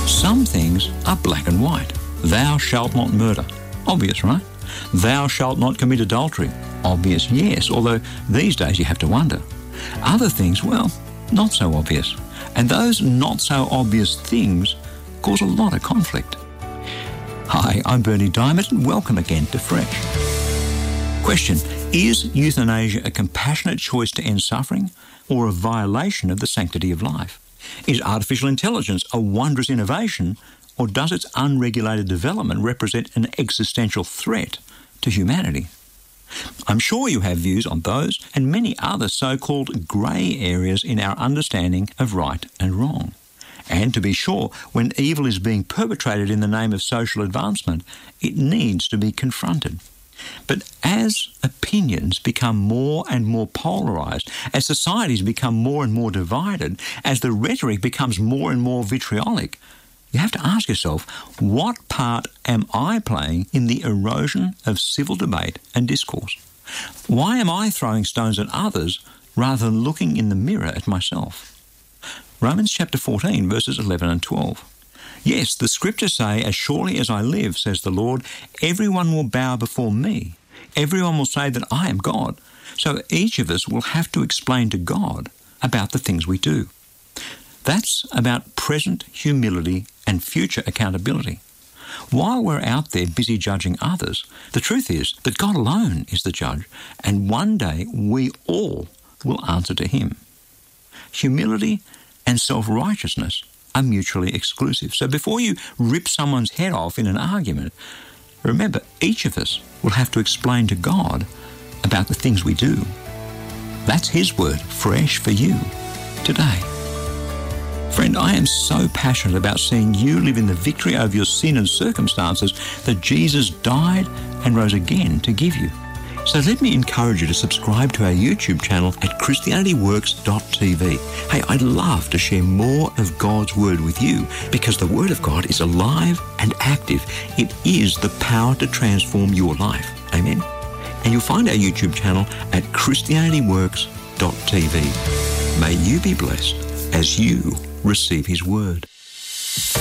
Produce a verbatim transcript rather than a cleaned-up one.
Some things are black and white. Thou shalt not murder. Obvious, right? Thou shalt not commit adultery. Obvious, yes, although these days you have to wonder. Other things, well, not so obvious. And those not so obvious things cause a lot of conflict. Hi, I'm Bernie Diamond and welcome again to Fresh. Question: is euthanasia a compassionate choice to end suffering or a violation of the sanctity of life? Is artificial intelligence a wondrous innovation, or does its unregulated development represent an existential threat to humanity? I'm sure you have views on those and many other so-called grey areas in our understanding of right and wrong. And to be sure, when evil is being perpetrated in the name of social advancement, it needs to be confronted. But as opinions become more and more polarised, as societies become more and more divided, as the rhetoric becomes more and more vitriolic, you have to ask yourself, what part am I playing in the erosion of civil debate and discourse? Why am I throwing stones at others rather than looking in the mirror at myself? Romans chapter fourteen, verses eleven and twelve. Yes, the scriptures say, as surely as I live, says the Lord, everyone will bow before me. Everyone will say that I am God. So each of us will have to explain to God about the things we do. That's about present humility and future accountability. While we're out there busy judging others, the truth is that God alone is the judge, and one day we all will answer to him. Humility and self-righteousness are mutually exclusive. So before you rip someone's head off in an argument, remember, each of us will have to explain to God about the things we do. That's his word, fresh for you today. Friend, I am so passionate about seeing you live in the victory over your sin and circumstances that Jesus died and rose again to give you. So let me encourage you to subscribe to our YouTube channel at Christianity Works dot t v. Hey, I'd love to share more of God's Word with you because the Word of God is alive and active. It is the power to transform your life. Amen? And you'll find our YouTube channel at Christianity Works dot t v. May you be blessed as you receive His Word.